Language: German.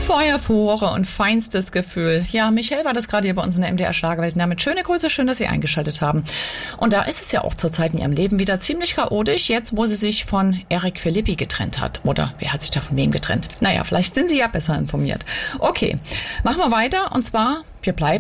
Feuerfurore und feinstes Gefühl. Ja, Michelle war das gerade hier bei uns in der MDR Schlagerwelt. Damit schöne Grüße, schön, dass Sie eingeschaltet haben. Und da ist es ja auch zurzeit in ihrem Leben wieder ziemlich chaotisch, jetzt wo sie sich von Eric Philippi getrennt hat. Oder wer hat sich da von wem getrennt? Naja, vielleicht sind Sie ja besser informiert. Okay, machen wir weiter und zwar, wir bleiben